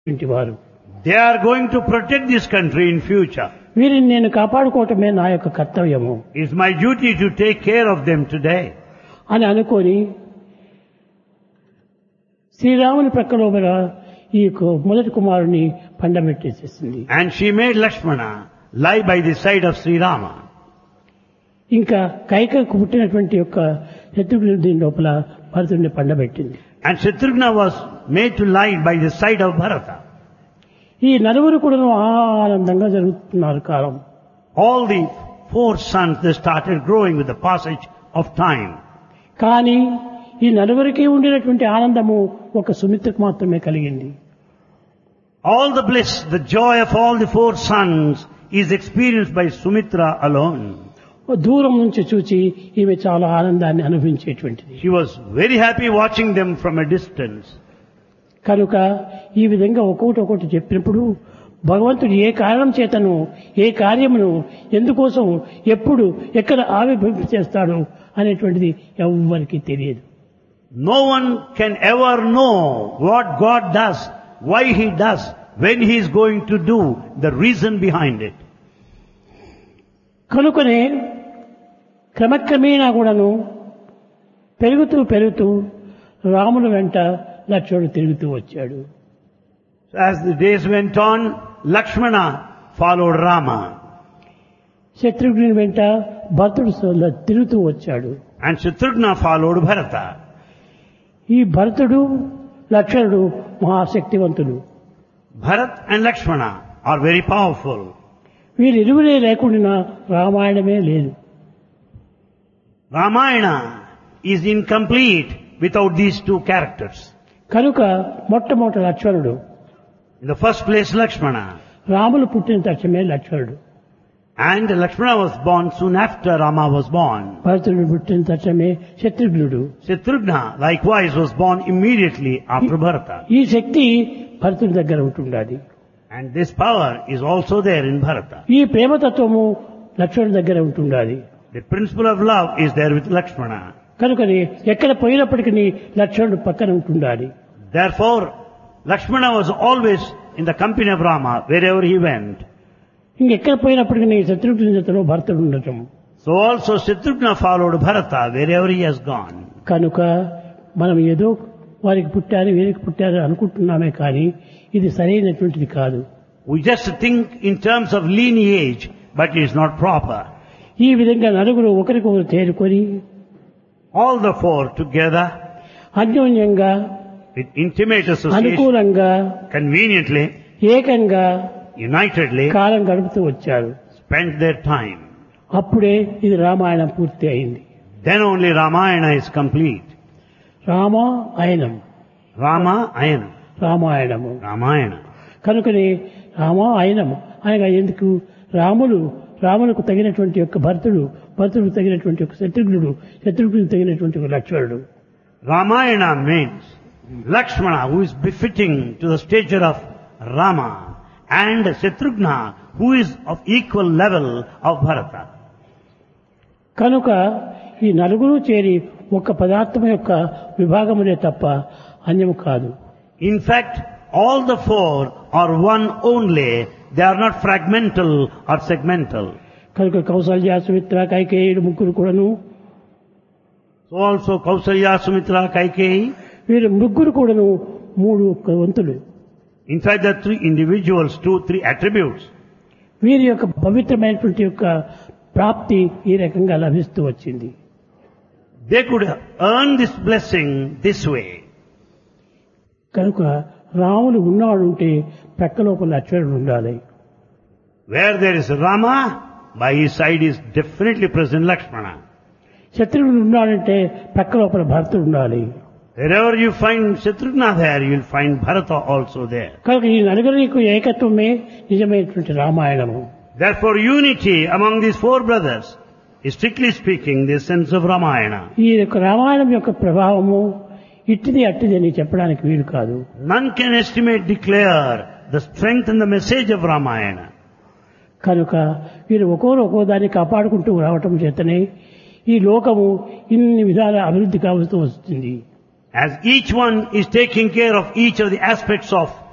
వారు They are going to protect this country in future. వీరిని నేను కాపాడుకోవటమే నా యొక్క కర్తవ్యము It's my duty to take care of them today. అని అనుకొని శ్రీరాముని ప్రక్కలో ఈ మొదటి కుమారుని పండబెట్టేసేసింది. And she made Lakshmana lie by the side of Sri Rama. ఇంకా కైకకు పుట్టినటువంటి యొక్క శత్రుఘ్నుడి దీని లోపల భరతుడిని పండబెట్టింది. And Shatrughna was made to lie by the side of Bharata. ఈ నలుగురు కూడా ఆనందంగా జరుగుతున్నారు కాలం. All the four sons, they started growing with the passage of time. కానీ ఈ నలుగురికి ఉండినటువంటి ఆనందము ఒక సుమిత్రకు మాత్రమే కలిగింది. All the bliss, the joy of all the four sons is experienced by Sumitra alone. దూరం నుంచి చూచి ఈమె చాలా ఆనందాన్ని అనుభవించేటువంటిది. She was very happy watching them from a distance. కనుక ఈ విధంగా ఒక్కొక్కటి చెప్పినప్పుడు భగవంతుడు ఏ కారణం చేతను ఏ కార్యమును ఎందుకోసం ఎప్పుడు ఎక్కడ ఆవిర్భవింప చేస్తాడు అనేటువంటిది ఎవ్వరికీ తెలియదు. No one can ever know what God does, why He does, when He is going to do, the reason behind it. కనుకనే క్రమక్రమేణా కూడాను పెరుగుతూ రాముల వెంట లక్ష్మణుడు తిరుగుతూ వచ్చాడు. As the days went on, Lakshmana followed Rama. శత్రుఘ్నుని వెంట భరతుడు తిరుగుతూ వచ్చాడు. And Shatrughna followed Bharata. ఈ భరతుడు లక్ష్మణుడు మహాశక్తివంతులు. Bharat and Lakshmana are very powerful. వీరిరువురే లేకుండా రామాయణమే లేదు. Ramayana is incomplete without these two characters. కనుక మొట్టమొదటి లక్ష్మణుడు. In the first place, Lakshmana. Ramulu పుట్టిన తక్షణమే లక్ష్మణుడు. And Lakshmana was born soon after Rama was born. భరతుడు పుట్టిన తక్షణమే శత్రుఘ్నుడు. Shatrughna likewise was born immediately after Bharata. ఈ శక్తి భరతుడి దగ్గర ఉంటుండాలి. And this power is also there in Bharata. ఈ ప్రేమతత్వము లక్ష్మణుడి దగ్గర ఉంటుండాలి. The principle of love is there with Lakshmana. కనుకని ఎక్కడ పోయినప్పటికీ లక్ష్మణుడు పక్కన ఉంటుండాలి. Therefore, Lakshmana was always in the company of Rama wherever he went. ఇంకెక్కడ పోయినప్పటికీ శత్రుఘ్నుడి జతలో భరతుడు ఉండటం. So also Shatrughna followed Bharata wherever he has gone. కనుక మనం ఏదో వారికి పుట్టారు వీరికి పుట్టారు అనుకుంటున్నామే కానీ ఇది సరైనటువంటిది కాదు. We just think in terms of lineage, but it is not proper. ఈ విధంగా నలుగురు ఒకరికొకరు చేరుకొని All the four together, అన్యోన్యంగా with intimate association, అనుకూలంగా conveniently, ఏకంగా unitedly, కాలం గడుపుతూ వచ్చారు. spent their time. అప్పుడే ఇది రామాయణం పూర్తి అయింది. Then only Ramayana is complete. Ramayanam Ramayana. Ramayanamu Ramayana. కనుకనే రామాయణము అనగా ఎందుకు రాములకు తగినటువంటి యొక్క భరతుడు తగినటువంటి యొక్క శత్రుఘ్నుడు తగినటువంటి ఒక లక్ష్మణుడు. Ramayana means Lakshmana, who is befitting to the stature of Rama, and Shatrughna, who is of equal level of Bharata. కనుక ఈ నలుగురు చేరి ఒక పదార్థం యొక్క విభాగమునే తప్ప అన్యము కాదు. In fact, all the four are one only. They are not fragmental or segmental. కనుక కౌసల్య సుమిత్ర కైకేయుడు ముగ్గురు కూడాను So also Kausalya, Sumitra, Kaikeyi. వీరు ముగ్గురు కూడాను మూడు వంతులు. In fact, there are three individuals, three attributes. వీరి యొక్క పవిత్రమైనటువంటి యొక్క ప్రాప్తి ఈ రకంగా లభిస్తూ వచ్చింది. They could earn this blessing this way. కనుక రాములు ఉన్నాడుంటే ప్రక్క లోపల లక్ష్మణుడు ఉండాలి. Where there is Rama, by his side is definitely present Lakshmana. శత్రుఘ్నుడు ఉన్నాడంటే ప్రక్క లోపల భరతుడు ఉండాలి. Wherever you find Shatrughna there, you will find Bharata also there. కనుక ఈ నలుగురికి ఏకత్వమే నిజమైనటువంటి రామాయణము. Therefore, unity among these four brothers is strictly speaking the sense of Ramayana. ఈ యొక్క రామాయణం యొక్క ప్రభావము ఇట్టిది అట్టిది అని చెప్పడానికి వీలు కాదు. None can estimate, declare the strength and the message of Ramayana. కనుక వీరు ఒక్కో దాన్ని కాపాడుకుంటూ రావటం చేతనే ఈ లోకము ఇన్ని విధాల అభివృద్ధి కావస్తూ వస్తుంది. As each one is taking care of each of the aspects of